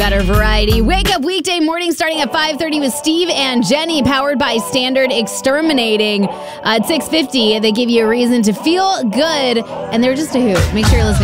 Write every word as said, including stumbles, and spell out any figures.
Better variety. Wake up weekday morning starting at five thirty with Steve and Jenny, powered by Standard Exterminating. Uh, at six fifty, they give you a reason to feel good, and they're just a hoot. Make sure you're listening.